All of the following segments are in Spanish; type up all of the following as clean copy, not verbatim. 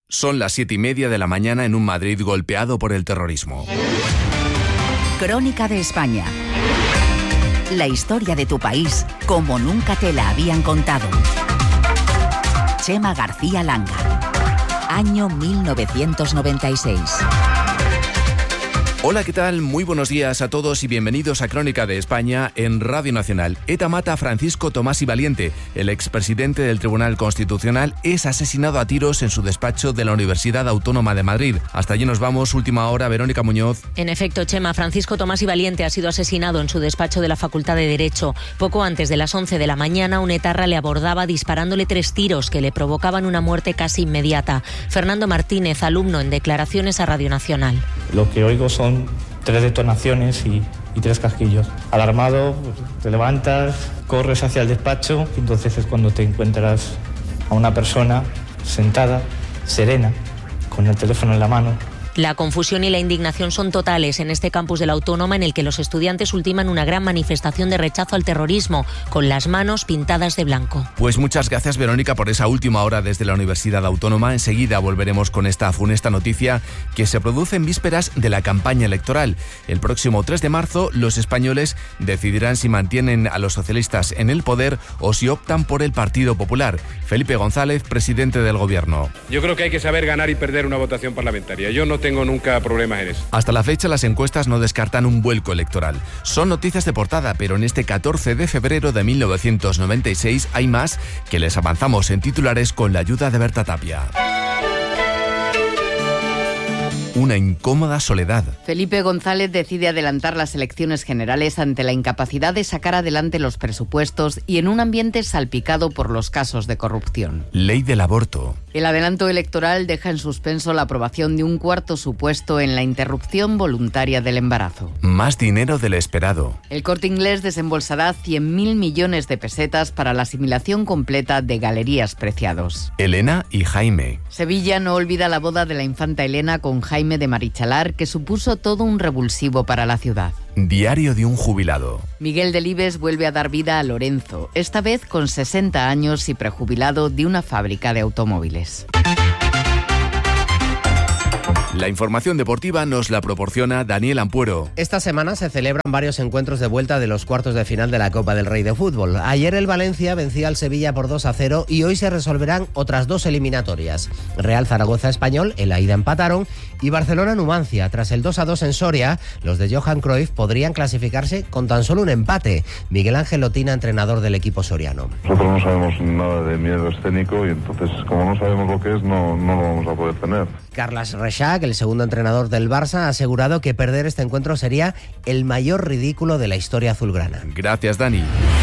Son las 7:30 de la mañana en un Madrid golpeado por el terrorismo. Crónica de España. La historia de tu país como nunca te la habían contado. Chema García Langa. Año 1996. Hola, ¿qué tal? Muy buenos días a todos y bienvenidos a Crónica de España en Radio Nacional. ETA mata a Francisco Tomás y Valiente. El expresidente del Tribunal Constitucional es asesinado a tiros en su despacho de la Universidad Autónoma de Madrid. Hasta allí nos vamos. Última hora, Verónica Muñoz. En efecto, Chema, Francisco Tomás y Valiente ha sido asesinado en su despacho de la Facultad de Derecho. Poco antes de las 11 de la mañana, un etarra le abordaba disparándole 3 tiros que le provocaban una muerte casi inmediata. Fernando Martínez, alumno, en declaraciones a Radio Nacional. Lo que oigo son 3 detonaciones y 3 casquillos. Alarmado, te levantas, corres hacia el despacho y entonces es cuando te encuentras a una persona sentada, serena, con el teléfono en la mano. La confusión y la indignación son totales en este campus de la Autónoma, en el que los estudiantes ultiman una gran manifestación de rechazo al terrorismo, con las manos pintadas de blanco. Pues muchas gracias, Verónica, por esa última hora desde la Universidad Autónoma. Enseguida volveremos con esta funesta noticia que se produce en vísperas de la campaña electoral. El próximo 3 de marzo, los españoles decidirán si mantienen a los socialistas en el poder o si optan por el Partido Popular. Felipe González, presidente del Gobierno. Yo creo que hay que saber ganar y perder una votación parlamentaria. Yo no tengo nunca problemas en eso. Hasta la fecha, las encuestas no descartan un vuelco electoral. Son noticias de portada, pero en este 14 de febrero de 1996 hay más que les avanzamos en titulares con la ayuda de Berta Tapia. Una incómoda soledad. Felipe González decide adelantar las elecciones generales ante la incapacidad de sacar adelante los presupuestos y en un ambiente salpicado por los casos de corrupción. Ley del aborto. El adelanto electoral deja en suspenso la aprobación de un cuarto supuesto en la interrupción voluntaria del embarazo. Más dinero del esperado. El Corte Inglés desembolsará 100.000 millones de pesetas para la asimilación completa de Galerías Preciados. Elena y Jaime. Sevilla no olvida la boda de la infanta Elena con Jaime de Marichalar, que supuso todo un revulsivo para la ciudad. Diario de un jubilado. Miguel Delibes vuelve a dar vida a Lorenzo, esta vez con 60 años y prejubilado de una fábrica de automóviles. La información deportiva nos la proporciona Daniel Ampuero. Esta semana se celebran varios encuentros de vuelta de los cuartos de final de la Copa del Rey de Fútbol. Ayer el Valencia vencía al Sevilla por 2-0 y hoy se resolverán otras 2 eliminatorias. Real Zaragoza-Español, en la ida empataron, y Barcelona-Numancia. Tras el 2-2 en Soria, los de Johan Cruyff podrían clasificarse con tan solo un empate. Miguel Ángel Otina, entrenador del equipo soriano. Nosotros no sabemos nada de miedo escénico y entonces, como no sabemos lo que es, no lo vamos a poder tener. Carles Reixac, el segundo entrenador del Barça, ha asegurado que perder este encuentro sería el mayor ridículo de la historia azulgrana. Gracias, Dani.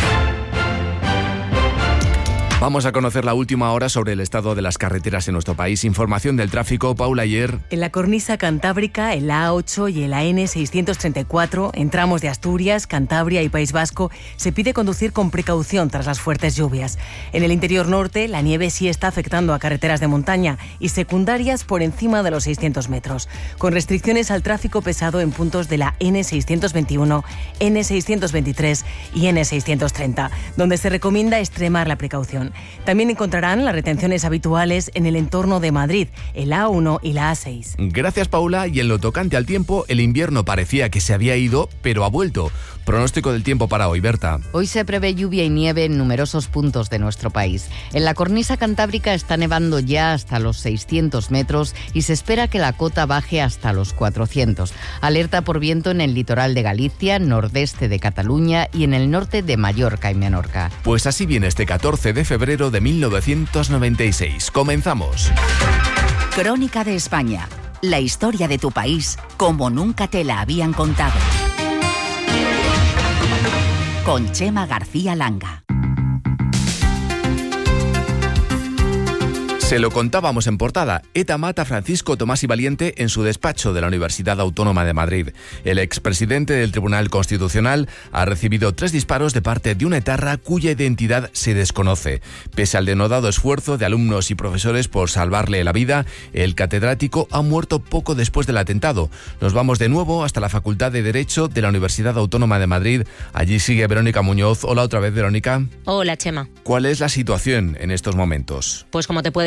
Vamos a conocer la última hora sobre el estado de las carreteras en nuestro país. Información del tráfico, Paula Ayer. En la cornisa cantábrica, en la A8 y en la N634, en tramos de Asturias, Cantabria y País Vasco, se pide conducir con precaución tras las fuertes lluvias. En el interior norte, la nieve sí está afectando a carreteras de montaña y secundarias por encima de los 600 metros, con restricciones al tráfico pesado en puntos de la N621, N623 y N630, donde se recomienda extremar la precaución. También encontrarán las retenciones habituales en el entorno de Madrid, en la A1 y la A6. Gracias, Paula. Y en lo tocante al tiempo, el invierno parecía que se había ido, pero ha vuelto. Pronóstico del tiempo para hoy, Berta. Hoy se prevé lluvia y nieve en numerosos puntos de nuestro país. En la cornisa cantábrica está nevando ya hasta los 600 metros y se espera que la cota baje hasta los 400. Alerta por viento en el litoral de Galicia, nordeste de Cataluña y en el norte de Mallorca y Menorca. Pues así viene este 14 de febrero de 1996. Comenzamos. Crónica de España. La historia de tu país como nunca te la habían contado. Con Chema García Langa. Se lo contábamos en portada. ETA mata a Francisco Tomás y Valiente en su despacho de la Universidad Autónoma de Madrid. El expresidente del Tribunal Constitucional ha recibido 3 disparos de parte de una etarra cuya identidad se desconoce. Pese al denodado esfuerzo de alumnos y profesores por salvarle la vida, el catedrático ha muerto poco después del atentado. Nos vamos de nuevo hasta la Facultad de Derecho de la Universidad Autónoma de Madrid. Allí sigue Verónica Muñoz. Hola otra vez, Verónica. Hola, Chema. ¿Cuál es la situación en estos momentos? Pues como te puedes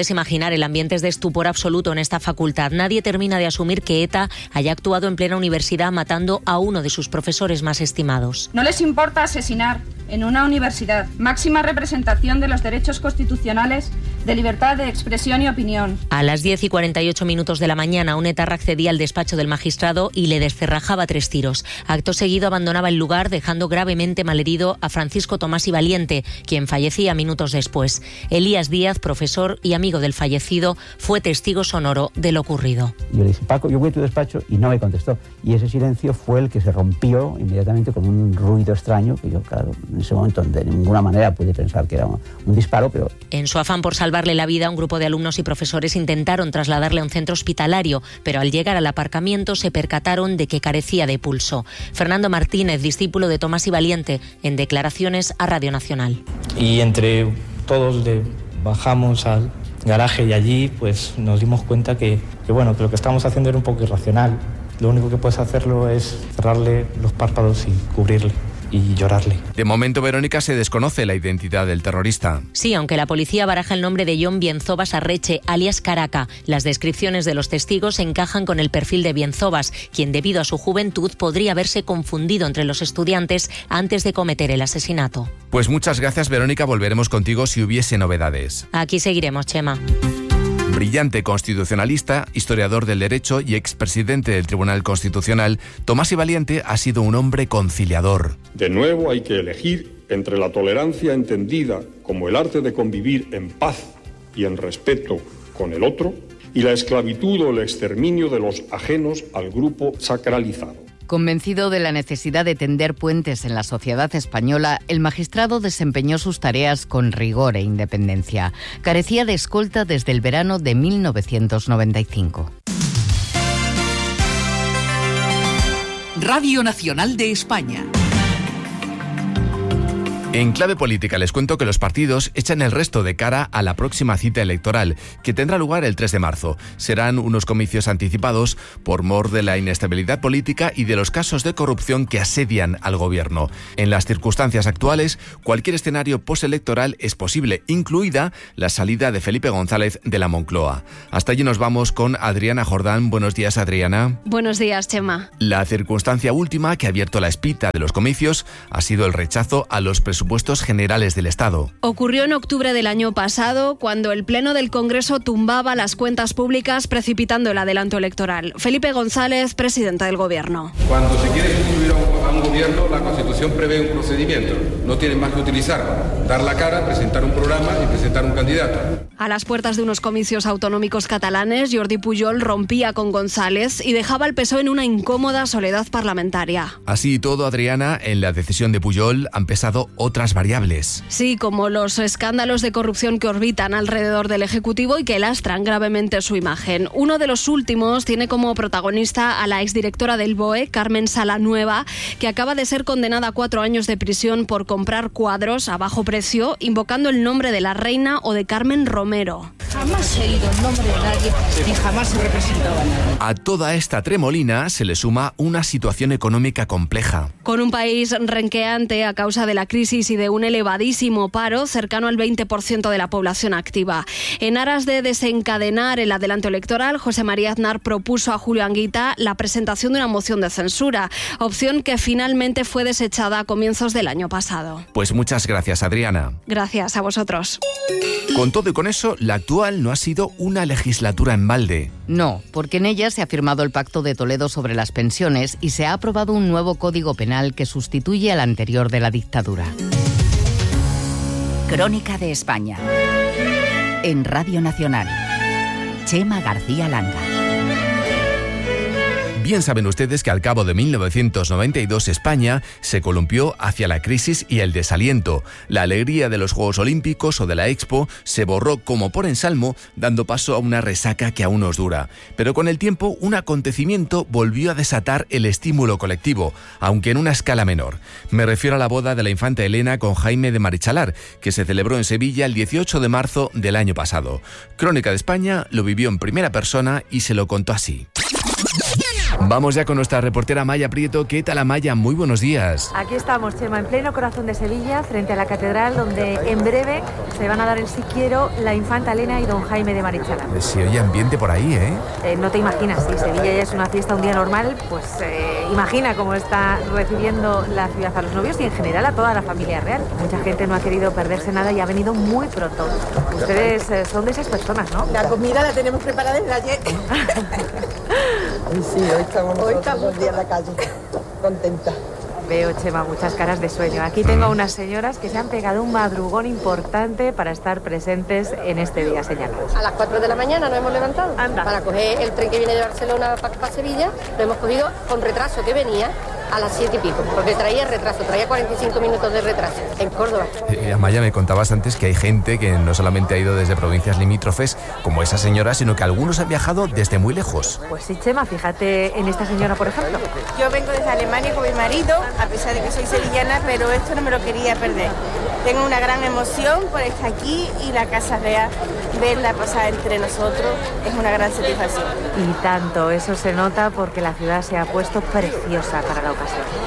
puedes imaginar, el ambiente es de estupor absoluto en esta facultad. Nadie termina de asumir que ETA haya actuado en plena universidad matando a uno de sus profesores más estimados. No les importa asesinar en una universidad, máxima representación de los derechos constitucionales de libertad de expresión y opinión. A las 10:48 de la mañana, un etarra accedía al despacho del magistrado y le descerrajaba 3 tiros. Acto seguido abandonaba el lugar, dejando gravemente malherido a Francisco Tomás y Valiente, quien fallecía minutos después. Elías Díaz, profesor y amigo del fallecido, fue testigo sonoro de lo ocurrido. Yo le dije: Paco, yo voy a tu despacho, y no me contestó. Y ese silencio fue el que se rompió inmediatamente con un ruido extraño, que yo, claro, en ese momento de ninguna manera pude pensar que era un disparo, pero... En su afán por salvarle la vida, un grupo de alumnos y profesores intentaron trasladarle a un centro hospitalario, pero al llegar al aparcamiento se percataron de que carecía de pulso. Fernando Martínez, discípulo de Tomás y Valiente, en declaraciones a Radio Nacional. Y entre todos bajamos al garaje y allí pues nos dimos cuenta que lo que estábamos haciendo era un poco irracional. Lo único que puedes hacerlo es cerrarle los párpados y cubrirle y llorarle. De momento, Verónica, se desconoce la identidad del terrorista. Sí, aunque la policía baraja el nombre de Jon Bienzobas Arreche, alias Caraca. Las descripciones de los testigos encajan con el perfil de Bienzobas, quien debido a su juventud podría haberse confundido entre los estudiantes antes de cometer el asesinato. Pues muchas gracias, Verónica. Volveremos contigo si hubiese novedades. Aquí seguiremos, Chema. Brillante constitucionalista, historiador del derecho y expresidente del Tribunal Constitucional, Tomás y Valiente ha sido un hombre conciliador. De nuevo hay que elegir entre la tolerancia entendida como el arte de convivir en paz y en respeto con el otro y la esclavitud o el exterminio de los ajenos al grupo sacralizado. Convencido de la necesidad de tender puentes en la sociedad española, el magistrado desempeñó sus tareas con rigor e independencia. Carecía de escolta desde el verano de 1995. Radio Nacional de España. En clave política les cuento que los partidos echan el resto de cara a la próxima cita electoral, que tendrá lugar el 3 de marzo. Serán unos comicios anticipados por mor de la inestabilidad política y de los casos de corrupción que asedian al gobierno. En las circunstancias actuales, cualquier escenario postelectoral es posible, incluida la salida de Felipe González de la Moncloa. Hasta allí nos vamos con Adriana Jordán. Buenos días, Adriana. Buenos días, Chema. La circunstancia última que ha abierto la espita de los comicios ha sido el rechazo a los presupuestos generales del Estado. Ocurrió en octubre del año pasado, cuando el Pleno del Congreso tumbaba las cuentas públicas, precipitando el adelanto electoral. Felipe González, presidente del Gobierno. Cuando se quiere sustituir a un gobierno, la Constitución prevé un procedimiento. No tienen más que utilizarlo. Dar la cara, presentar un programa y presentar un candidato. A las puertas de unos comicios autonómicos catalanes, Jordi Pujol rompía con González y dejaba al PSOE en una incómoda soledad parlamentaria. Así y todo, Adriana, en la decisión de Pujol han pesado otras variables. Sí, como los escándalos de corrupción que orbitan alrededor del Ejecutivo y que lastran gravemente su imagen. Uno de los últimos tiene como protagonista a la exdirectora del BOE, Carmen Salanueva, que acaba de ser condenada a 4 años de prisión por comprar cuadros a bajo precio, invocando el nombre de la reina o de Carmen Romero. Jamás he oído el nombre de nadie ni jamás he representado a nadie. A toda esta tremolina se le suma una situación económica compleja. Con un país renqueante a causa de la crisis y de un elevadísimo paro, cercano al 20% de la población activa. En aras de desencadenar el adelanto electoral, José María Aznar propuso a Julio Anguita la presentación de una moción de censura, opción que finalmente fue desechada a comienzos del año pasado. Pues muchas gracias, Adriana. Gracias a vosotros. Con todo y con eso, la actual no ha sido una legislatura en balde. No, porque en ella se ha firmado el Pacto de Toledo sobre las pensiones y se ha aprobado un nuevo Código Penal que sustituye al anterior de la dictadura. Crónica de España. En Radio Nacional. Chema García Langa. Bien saben ustedes que al cabo de 1992 España se columpió hacia la crisis y el desaliento. La alegría de los Juegos Olímpicos o de la Expo se borró como por ensalmo, dando paso a una resaca que aún nos dura. Pero con el tiempo, un acontecimiento volvió a desatar el estímulo colectivo, aunque en una escala menor. Me refiero a la boda de la infanta Elena con Jaime de Marichalar, que se celebró en Sevilla el 18 de marzo del año pasado. Crónica de España lo vivió en primera persona y se lo contó así. Vamos ya con nuestra reportera Maya Prieto. ¿Qué tal, Maya? Muy buenos días. Aquí estamos, Chema, en pleno corazón de Sevilla, frente a la catedral, donde en breve se van a dar el sí quiero la infanta Elena y don Jaime de Marichalar. Se oye ambiente por ahí, ¿eh? No te imaginas, si Sevilla ya es una fiesta un día normal, pues imagina cómo está recibiendo la ciudad a los novios y en general a toda la familia real. Mucha gente no ha querido perderse nada y ha venido muy pronto. Ustedes son de esas personas, ¿no? La comida la tenemos preparada desde ayer. Sí, hoy estamos los días en la calle, contenta. Veo, Chema, muchas caras de sueño. Aquí tengo unas señoras que se han pegado un madrugón importante para estar presentes en este día señalado. A las 4 de la mañana nos hemos levantado. Anda. Para coger el tren que viene de Barcelona para Sevilla. Lo hemos cogido con retraso, que venía a las 7 y pico, porque traía retraso, traía 45 minutos de retraso en Córdoba. Amaya, me contabas antes que hay gente que no solamente ha ido desde provincias limítrofes, como esa señora, sino que algunos han viajado desde muy lejos. Pues sí, Chema, fíjate en esta señora, por ejemplo. Yo vengo desde Alemania con mi marido, a pesar de que soy sevillana, pero esto no me lo quería perder. Tengo una gran emoción por estar aquí y la Casa Real, verla pasar entre nosotros, es una gran satisfacción. Y tanto, eso se nota porque la ciudad se ha puesto preciosa para la ocasión.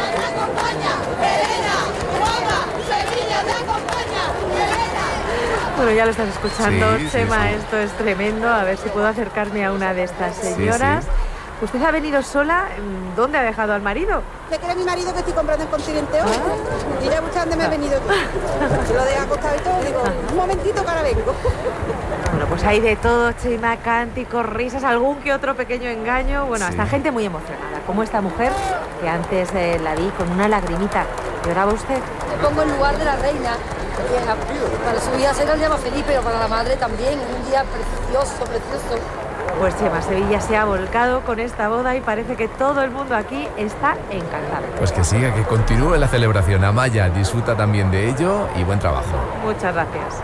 Bueno, ya lo estás escuchando, sí, Chema, sí. Esto es tremendo. A ver si puedo acercarme a una de estas señoras. Sí, sí. ¿Usted ha venido sola? ¿Dónde ha dejado al marido? ¿Te cree mi marido que estoy comprando en Continente hoy? Y ya muchas dónde me he venido tú. Se lo deja acostado y todo. Digo, un momentito que ahora vengo. Bueno, pues hay de todo, Chema, cánticos, risas, algún que otro pequeño engaño. Bueno, hasta gente muy emocionada, como esta mujer, que antes la vi con una lagrimita. ¿Lloraba usted? Me pongo en lugar de la reina. Para su vida será el día más feliz, pero para la madre también. Es un día precioso, precioso. Pues Chema, Sevilla se ha volcado con esta boda y parece que todo el mundo aquí está encantado. Pues que siga, que continúe la celebración. Amaya, disfruta también de ello y buen trabajo. Muchas gracias.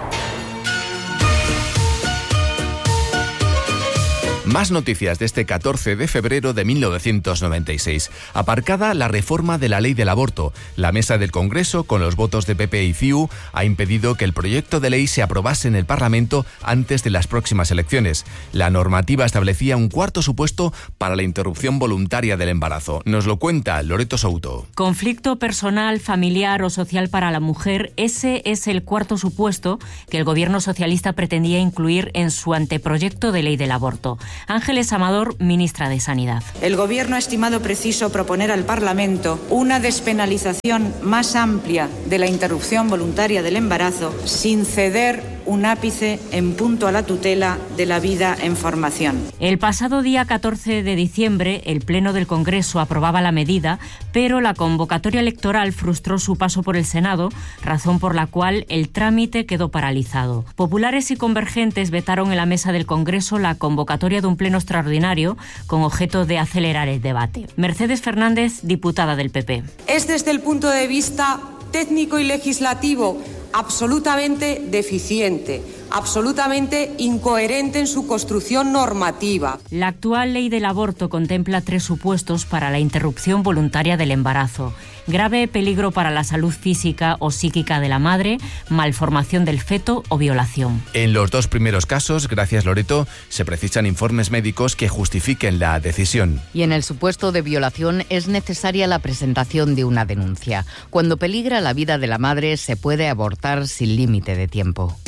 Más noticias de este 14 de febrero de 1996. Aparcada la reforma de la ley del aborto. La mesa del Congreso, con los votos de PP y CiU, ha impedido que el proyecto de ley se aprobase en el Parlamento antes de las próximas elecciones. La normativa establecía un cuarto supuesto para la interrupción voluntaria del embarazo. Nos lo cuenta Loreto Souto. Conflicto personal, familiar o social para la mujer. Ese es el cuarto supuesto que el gobierno socialista pretendía incluir en su anteproyecto de ley del aborto. Ángeles Amador, ministra de Sanidad. El Gobierno ha estimado preciso proponer al Parlamento una despenalización más amplia de la interrupción voluntaria del embarazo, sin ceder un ápice en punto a la tutela de la vida en formación. El pasado día 14 de diciembre, el Pleno del Congreso aprobaba la medida, pero la convocatoria electoral frustró su paso por el Senado, razón por la cual el trámite quedó paralizado. Populares y convergentes vetaron en la mesa del Congreso la convocatoria de un pleno extraordinario con objeto de acelerar el debate. Mercedes Fernández, diputada del PP. Es desde el punto de vista técnico y legislativo absolutamente deficiente, absolutamente incoherente en su construcción normativa. La actual ley del aborto contempla 3 supuestos para la interrupción voluntaria del embarazo: grave peligro para la salud física o psíquica de la madre, malformación del feto o violación. En los 2 primeros casos, gracias Loreto, se precisan informes médicos que justifiquen la decisión. Y en el supuesto de violación es necesaria la presentación de una denuncia. Cuando peligra la vida de la madre, se puede abortar sin límite de tiempo.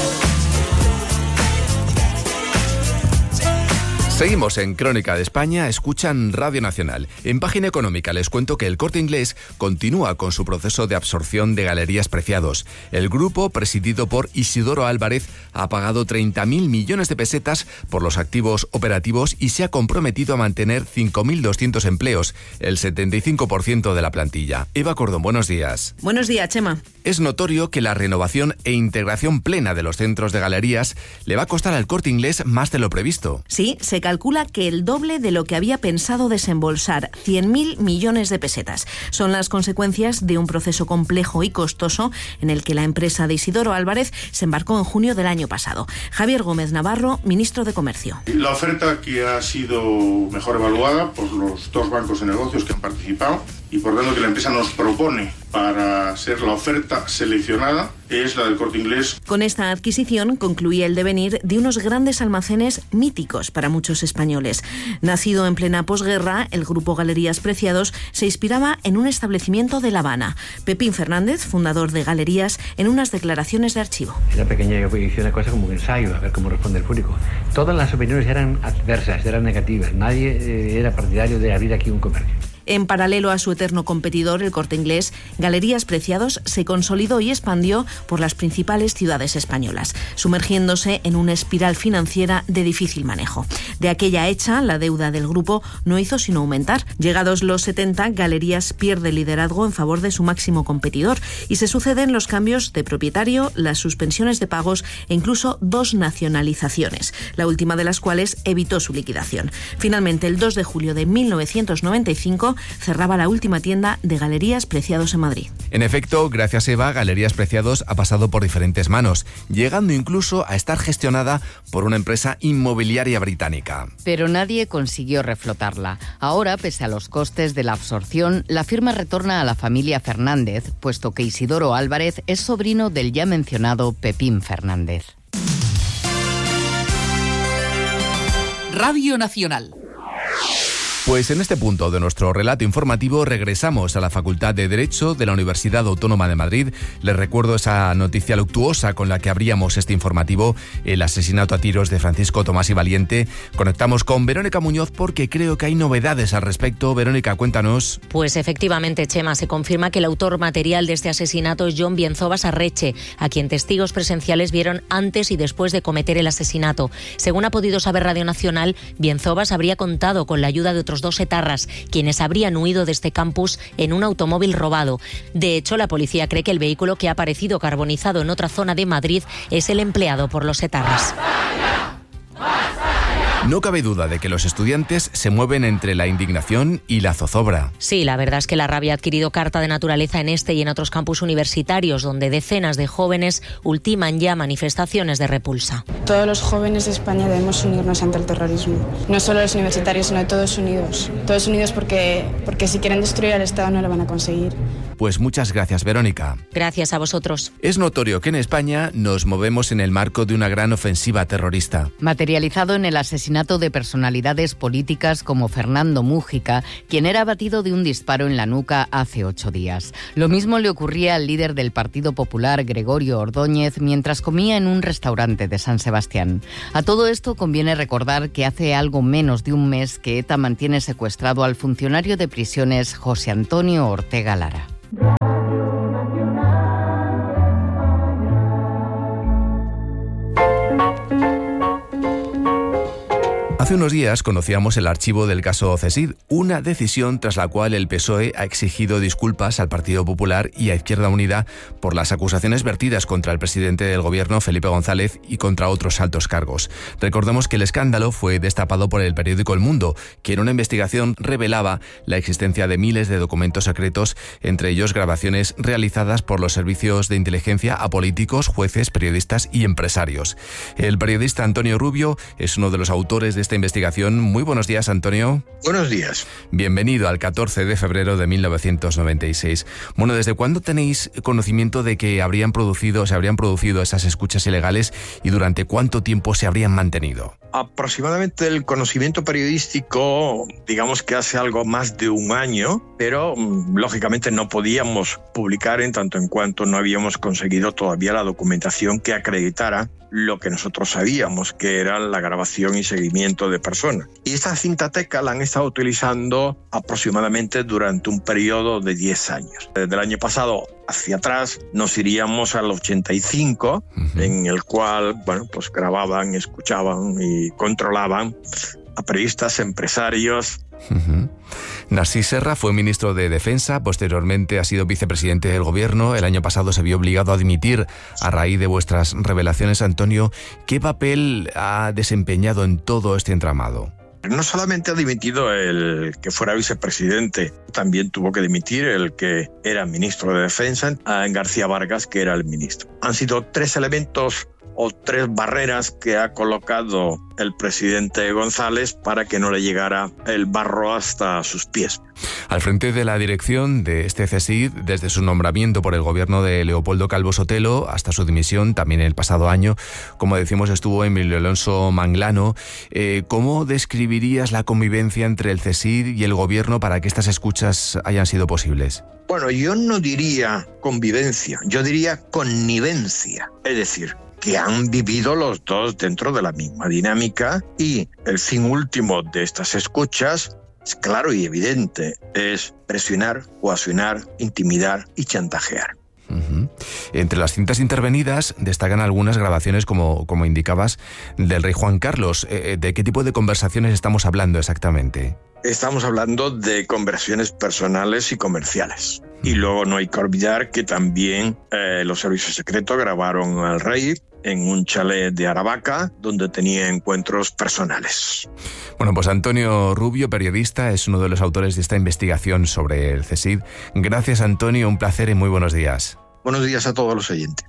Seguimos en Crónica de España, escuchan Radio Nacional. En Página Económica les cuento que el Corte Inglés continúa con su proceso de absorción de Galerías Preciados. El grupo, presidido por Isidoro Álvarez, ha pagado 30.000 millones de pesetas por los activos operativos y se ha comprometido a mantener 5.200 empleos, el 75% de la plantilla. Eva Cordón, buenos días. Buenos días, Chema. Es notorio que la renovación e integración plena de los centros de galerías le va a costar al Corte Inglés más de lo previsto. Sí, se calcula que el doble de lo que había pensado desembolsar, 100.000 millones de pesetas. Son las consecuencias de un proceso complejo y costoso en el que la empresa de Isidoro Álvarez se embarcó en junio del año pasado. Javier Gómez Navarro, ministro de Comercio. La oferta que ha sido mejor evaluada por los 2 bancos de negocios que han participado y por tanto que la empresa nos propone para ser la oferta seleccionada es la del Corte Inglés. Con esta adquisición concluía el devenir de unos grandes almacenes míticos para muchos españoles. Nacido en plena posguerra, el grupo Galerías Preciados se inspiraba en un establecimiento de La Habana. Pepín Fernández, fundador de Galerías, en unas declaraciones de archivo. Una pequeña edición de cosas como un ensayo, a ver cómo responde el público. Todas las opiniones eran adversas, eran negativas. Nadie era partidario de abrir aquí un comercio. En paralelo a su eterno competidor, el Corte Inglés, Galerías Preciados se consolidó y expandió por las principales ciudades españolas, sumergiéndose en una espiral financiera de difícil manejo. De aquella hecha, la deuda del grupo no hizo sino aumentar. Llegados los 70, Galerías pierde liderazgo en favor de su máximo competidor y se suceden los cambios de propietario, las suspensiones de pagos e incluso 2 nacionalizaciones, la última de las cuales evitó su liquidación. Finalmente, el 2 de julio de 1995, cerraba la última tienda de Galerías Preciados en Madrid. En efecto, gracias Eva, Galerías Preciados ha pasado por diferentes manos, llegando incluso a estar gestionada por una empresa inmobiliaria británica. Pero nadie consiguió reflotarla. Ahora, pese a los costes de la absorción, la firma retorna a la familia Fernández, puesto que Isidoro Álvarez es sobrino del ya mencionado Pepín Fernández. Radio Nacional. Pues en este punto de nuestro relato informativo regresamos a la Facultad de Derecho de la Universidad Autónoma de Madrid. Les recuerdo esa noticia luctuosa con la que abríamos este informativo, el asesinato a tiros de Francisco Tomás y Valiente. Conectamos con Verónica Muñoz porque creo que hay novedades al respecto. Verónica, cuéntanos. Pues efectivamente, Chema, se confirma que el autor material de este asesinato es Jon Bienzobas Arreche, a quien testigos presenciales vieron antes y después de cometer el asesinato. Según ha podido saber Radio Nacional, Bienzobas habría contado con la ayuda de otros 2 etarras, quienes habrían huido de este campus en un automóvil robado. De hecho, la policía cree que el vehículo que ha aparecido carbonizado en otra zona de Madrid es el empleado por los etarras. No cabe duda de que los estudiantes se mueven entre la indignación y la zozobra. Sí, la verdad es que la rabia ha adquirido carta de naturaleza en este y en otros campus universitarios, donde decenas de jóvenes ultiman ya manifestaciones de repulsa. Todos los jóvenes de España debemos unirnos ante el terrorismo. No solo los universitarios, sino todos unidos. Todos unidos porque si quieren destruir al Estado no lo van a conseguir. Pues muchas gracias, Verónica. Gracias a vosotros. Es notorio que en España nos movemos en el marco de una gran ofensiva terrorista. Materializado en el asesinato de personalidades políticas como Fernando Mújica, quien era abatido de un disparo en la nuca hace 8 días. Lo mismo le ocurría al líder del Partido Popular, Gregorio Ordóñez, mientras comía en un restaurante de San Sebastián. A todo esto conviene recordar que hace algo menos de un mes que ETA mantiene secuestrado al funcionario de prisiones José Antonio Ortega Lara. Hace unos días conocíamos el archivo del caso CSID, una decisión tras la cual el PSOE ha exigido disculpas al Partido Popular y a Izquierda Unida por las acusaciones vertidas contra el presidente del gobierno, Felipe González, y contra otros altos cargos. Recordemos que el escándalo fue destapado por el periódico El Mundo, que en una investigación revelaba la existencia de miles de documentos secretos, entre ellos grabaciones realizadas por los servicios de inteligencia a políticos, jueces, periodistas y empresarios. El periodista Antonio Rubio es uno de los autores de esta investigación. Muy buenos días, Antonio. Buenos días. Bienvenido al 14 de febrero de 1996. Bueno, ¿desde cuándo tenéis conocimiento de que se habrían producido esas escuchas ilegales y durante cuánto tiempo se habrían mantenido? Aproximadamente el conocimiento periodístico, digamos que hace algo más de un año, pero lógicamente no podíamos publicar en tanto en cuanto no habíamos conseguido todavía la documentación que acreditara lo que nosotros sabíamos, que era la grabación y seguimiento de personas. Y esta cintateca la han estado utilizando aproximadamente durante un periodo de 10 años. Desde el año pasado hacia atrás nos iríamos al 85, en el cual, pues grababan, escuchaban y controlaban a periodistas, empresarios. Narcís Serra fue ministro de Defensa, posteriormente ha sido vicepresidente del gobierno. El año pasado se vio obligado a dimitir a raíz de vuestras revelaciones. Antonio, ¿qué papel ha desempeñado en todo este entramado? No solamente ha dimitido el que fuera vicepresidente, también tuvo que dimitir el que era ministro de Defensa, García Vargas, que era el ministro. Han sido 3 elementos o 3 barreras que ha colocado el presidente González para que no le llegara el barro hasta sus pies. Al frente de la dirección de este CSIC, desde su nombramiento por el gobierno de Leopoldo Calvo Sotelo hasta su dimisión, también el pasado año, como decimos, estuvo Emilio Alonso Manglano. ¿Cómo describirías la convivencia entre el CSIC y el gobierno para que estas escuchas hayan sido posibles? Bueno, yo no diría convivencia, yo diría connivencia. Es decir, que han vivido los dos dentro de la misma dinámica, y el fin último de estas escuchas es claro y evidente, es presionar, coaccionar, intimidar y chantajear. Uh-huh. Entre las cintas intervenidas destacan algunas grabaciones, como indicabas, del rey Juan Carlos. ¿De qué tipo de conversaciones estamos hablando exactamente? Estamos hablando de conversaciones personales y comerciales. Y luego no hay que olvidar que también los servicios secretos grabaron al rey en un chalet de Aravaca, donde tenía encuentros personales. Bueno, pues Antonio Rubio, periodista, es uno de los autores de esta investigación sobre el CSIC. Gracias, Antonio, un placer y muy buenos días. Buenos días a todos los oyentes.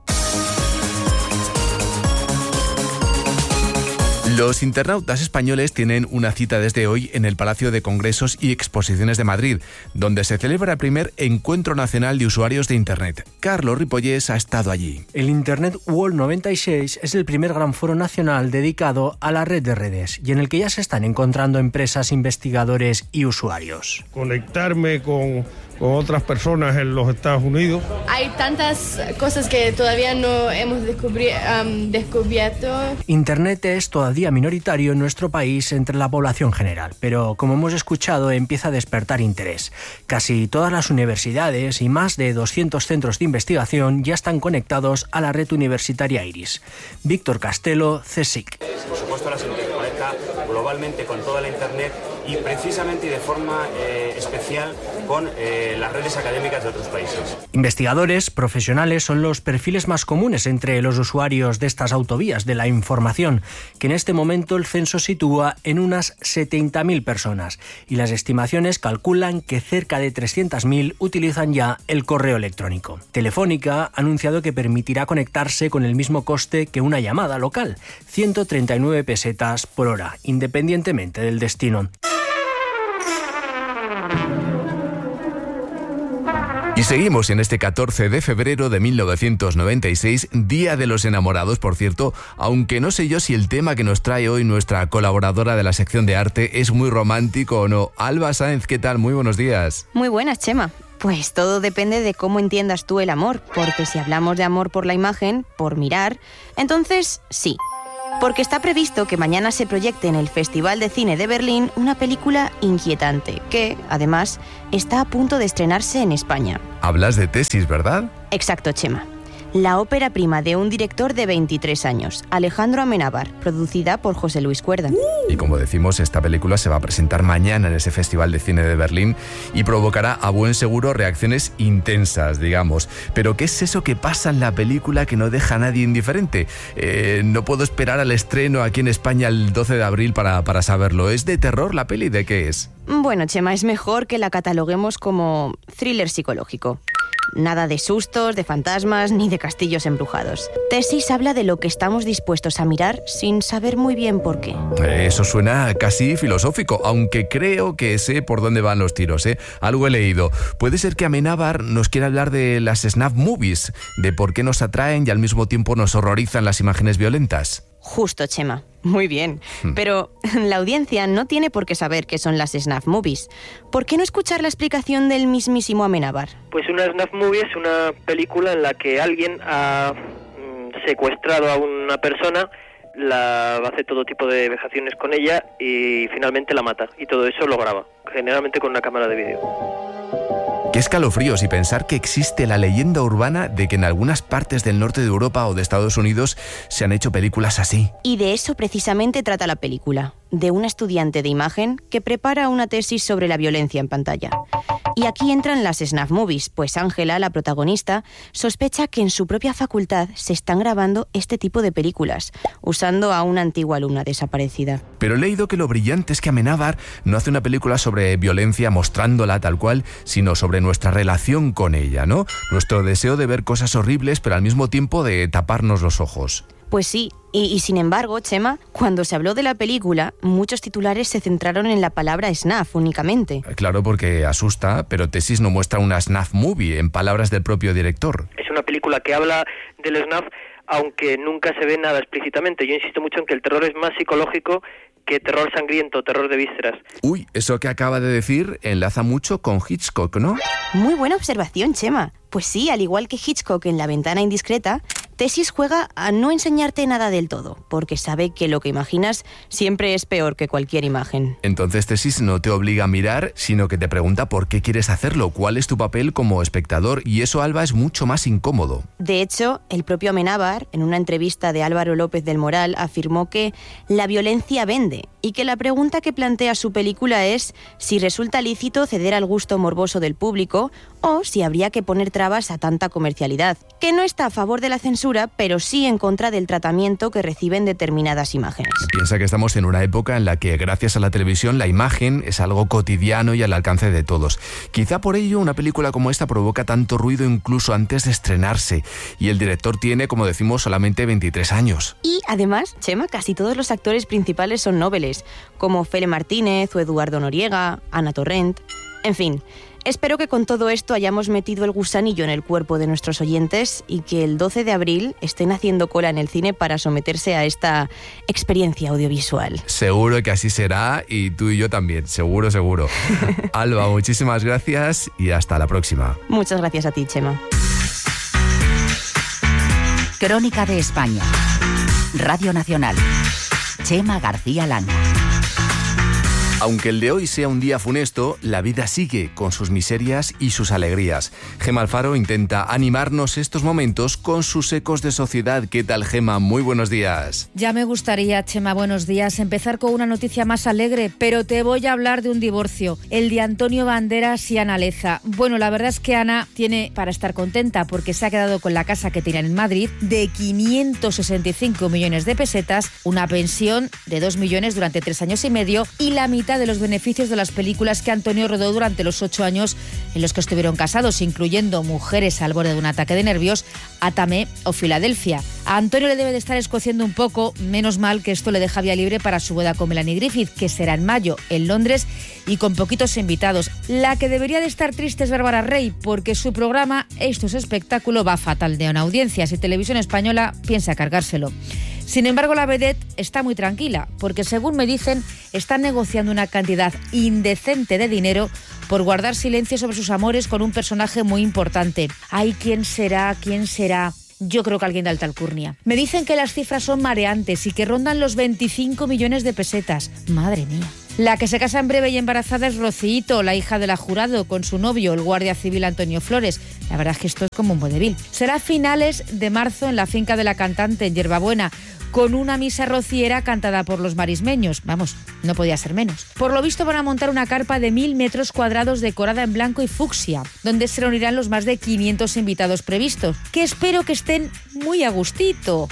Los internautas españoles tienen una cita desde hoy en el Palacio de Congresos y Exposiciones de Madrid, donde se celebra el primer Encuentro Nacional de Usuarios de Internet. Carlos Ripollés ha estado allí. El Internet World 96 es el primer gran foro nacional dedicado a la red de redes y en el que ya se están encontrando empresas, investigadores y usuarios. Conectarme con otras personas en los Estados Unidos. Hay tantas cosas que todavía no hemos descubierto. Internet es todavía minoritario en nuestro país entre la población general, pero como hemos escuchado empieza a despertar interés. Casi todas las universidades y más de 200 centros de investigación ya están conectados a la red universitaria IRIS. Víctor Castelo, CSIC. Por supuesto, la se interconecta globalmente con toda la Internet y precisamente y de forma especial con las redes académicas de otros países. Investigadores, profesionales son los perfiles más comunes entre los usuarios de estas autovías de la información, que en este momento el censo sitúa en unas 70.000 personas y las estimaciones calculan que cerca de 300.000 utilizan ya el correo electrónico. Telefónica ha anunciado que permitirá conectarse con el mismo coste que una llamada local, 139 pesetas por hora, independientemente del destino. Y seguimos en este 14 de febrero de 1996, Día de los Enamorados, por cierto, aunque no sé yo si el tema que nos trae hoy nuestra colaboradora de la sección de arte es muy romántico o no. Alba Sáenz, ¿qué tal? Muy buenos días. Muy buenas, Chema. Pues todo depende de cómo entiendas tú el amor, porque si hablamos de amor por la imagen, por mirar, entonces sí. Porque está previsto que mañana se proyecte en el Festival de Cine de Berlín una película inquietante que, además, está a punto de estrenarse en España. Hablas de Tesis, ¿verdad? Exacto, Chema. La ópera prima de un director de 23 años, Alejandro Amenábar, producida por José Luis Cuerda. Y como decimos, esta película se va a presentar mañana en ese Festival de Cine de Berlín y provocará a buen seguro reacciones intensas, digamos. Pero ¿qué es eso que pasa en la película que no deja a nadie indiferente? No puedo esperar al estreno aquí en España el 12 de abril para saberlo. ¿Es de terror la peli? ¿De qué es? Bueno, Chema, es mejor que la cataloguemos como thriller psicológico. Nada de sustos, de fantasmas, ni de castillos embrujados. Tesis habla de lo que estamos dispuestos a mirar sin saber muy bien por qué. Eso suena casi filosófico, aunque creo que sé por dónde van los tiros, ¿eh? Algo he leído. Puede ser que Amenábar nos quiera hablar de las snuff movies, de por qué nos atraen y al mismo tiempo nos horrorizan las imágenes violentas. Justo, Chema. Muy bien. Pero la audiencia no tiene por qué saber qué son las snuff movies. ¿Por qué no escuchar la explicación del mismísimo Amenábar? Pues una snuff movie es una película en la que alguien ha secuestrado a una persona, hace todo tipo de vejaciones con ella y finalmente la mata. Y todo eso lo graba, generalmente con una cámara de vídeo. Qué escalofríos y pensar que existe la leyenda urbana de que en algunas partes del norte de Europa o de Estados Unidos se han hecho películas así. Y de eso precisamente trata la película, de una estudiante de imagen que prepara una tesis sobre la violencia en pantalla. Y aquí entran las snuff movies, pues Ángela, la protagonista, sospecha que en su propia facultad se están grabando este tipo de películas, usando a una antigua alumna desaparecida. Pero he leído que lo brillante es que Amenábar no hace una película sobre violencia mostrándola tal cual, sino sobre nuestra relación con ella, ¿no? Nuestro deseo de ver cosas horribles, pero al mismo tiempo de taparnos los ojos. Pues sí, y sin embargo, Chema, cuando se habló de la película, muchos titulares se centraron en la palabra snuff únicamente. Claro, porque asusta, pero Tesis no muestra una snuff movie, en palabras del propio director. Es una película que habla del snuff, aunque nunca se ve nada explícitamente. Yo insisto mucho en que el terror es más psicológico que terror sangriento, terror de vísceras. Uy, eso que acaba de decir enlaza mucho con Hitchcock, ¿no? Muy buena observación, Chema. Pues sí, al igual que Hitchcock en La ventana indiscreta, Tesis juega a no enseñarte nada del todo, porque sabe que lo que imaginas siempre es peor que cualquier imagen. Entonces Tesis no te obliga a mirar, sino que te pregunta por qué quieres hacerlo, cuál es tu papel como espectador, y eso, Alba, es mucho más incómodo. De hecho, el propio Amenábar, en una entrevista de Álvaro López del Moral, afirmó que la violencia vende, y que la pregunta que plantea su película es si resulta lícito ceder al gusto morboso del público o si habría que poner trabas a tanta comercialidad, que no está a favor de la censura, pero sí en contra del tratamiento que reciben determinadas imágenes. Piensa que estamos en una época en la que, gracias a la televisión, la imagen es algo cotidiano y al alcance de todos. Quizá por ello una película como esta provoca tanto ruido incluso antes de estrenarse, y el director tiene, como decimos, solamente 23 años. Y además, Chema, casi todos los actores principales son nobles, como Fele Martínez o Eduardo Noriega, Ana Torrent, en fin. Espero que con todo esto hayamos metido el gusanillo en el cuerpo de nuestros oyentes y que el 12 de abril estén haciendo cola en el cine para someterse a esta experiencia audiovisual. Seguro que así será, y tú y yo también, seguro, seguro. Alba, muchísimas gracias y hasta la próxima. Muchas gracias a ti, Chema. Crónica de España. Radio Nacional. Chema García Langa. Aunque el de hoy sea un día funesto, la vida sigue con sus miserias y sus alegrías. Gema Alfaro intenta animarnos estos momentos con sus ecos de sociedad. ¿Qué tal, Gema? Muy buenos días. Ya me gustaría, Chema, buenos días, empezar con una noticia más alegre, pero te voy a hablar de un divorcio, el de Antonio Banderas y Ana Leza. Bueno, la verdad es que Ana tiene para estar contenta porque se ha quedado con la casa que tenían en Madrid de 565 millones de pesetas, una pensión de 2 millones durante 3 años y medio y la mitad de los beneficios de las películas que Antonio rodó durante los 8 años en los que estuvieron casados, incluyendo Mujeres al borde de un ataque de nervios, Atame o Filadelfia. A Antonio le debe de estar escociendo un poco, menos mal que esto le deja vía libre para su boda con Melanie Griffith, que será en mayo en Londres y con poquitos invitados. La que debería de estar triste es Bárbara Rey, porque su programa Esto es espectáculo va fatal de audiencias y Televisión Española piensa cargárselo. Sin embargo, la vedette está muy tranquila, porque según me dicen, están negociando una cantidad indecente de dinero por guardar silencio sobre sus amores con un personaje muy importante. Ay, ¿quién será? ¿Quién será? Yo creo que alguien de alta alcurnia. Me dicen que las cifras son mareantes y que rondan los 25 millones de pesetas. Madre mía. La que se casa en breve y embarazada es Rocíito, la hija del jurado, con su novio, el guardia civil Antonio Flores. La verdad es que esto es como un vodevil. Será a finales de marzo en la finca de la cantante, en Yerbabuena, con una misa rociera cantada por los marismeños. Vamos, no podía ser menos. Por lo visto van a montar una carpa de 1.000 metros cuadrados decorada en blanco y fucsia, donde se reunirán los más de 500 invitados previstos, que espero que estén muy a gustito.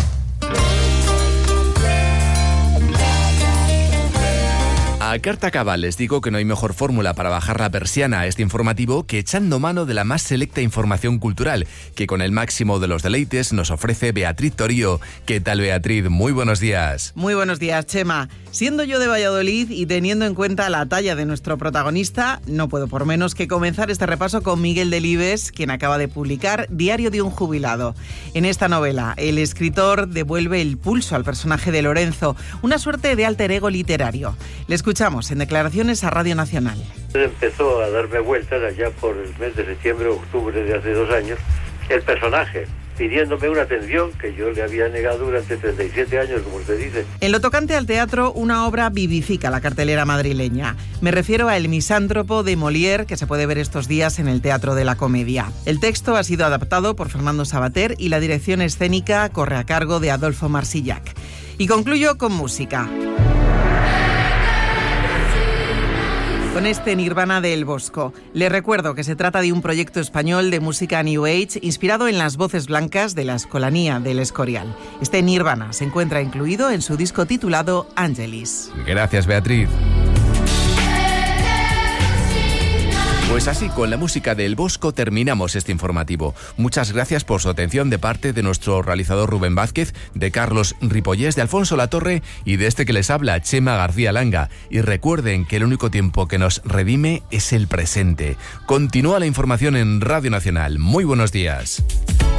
A carta cabal les digo que no hay mejor fórmula para bajar la persiana a este informativo que echando mano de la más selecta información cultural, que con el máximo de los deleites nos ofrece Beatriz Torío. ¿Qué tal, Beatriz? Muy buenos días. Muy buenos días, Chema. Siendo yo de Valladolid y teniendo en cuenta la talla de nuestro protagonista, no puedo por menos que comenzar este repaso con Miguel Delibes, quien acaba de publicar Diario de un jubilado. En esta novela, el escritor devuelve el pulso al personaje de Lorenzo, una suerte de alter ego literario. Le escuchamos en declaraciones a Radio Nacional. Empezó a darme vueltas allá por el mes de septiembre o octubre de hace 2 años, el personaje, pidiéndome una atención que yo le había negado durante 37 años, como usted dice. En lo tocante al teatro, una obra vivifica la cartelera madrileña. Me refiero a El misántropo de Molière, que se puede ver estos días en el Teatro de la Comedia. El texto ha sido adaptado por Fernando Sabater y la dirección escénica corre a cargo de Adolfo Marsillac. Y concluyo con música. Con este Nirvana de El Bosco. Les recuerdo que se trata de un proyecto español de música New Age inspirado en las voces blancas de la Escolanía del Escorial. Este Nirvana se encuentra incluido en su disco titulado Angelis. Gracias, Beatriz. Pues así, con la música del Bosco terminamos este informativo. Muchas gracias por su atención de parte de nuestro realizador Rubén Vázquez, de Carlos Ripollés, de Alfonso Latorre y de este que les habla, Chema García Langa. Y recuerden que el único tiempo que nos redime es el presente. Continúa la información en Radio Nacional. Muy buenos días.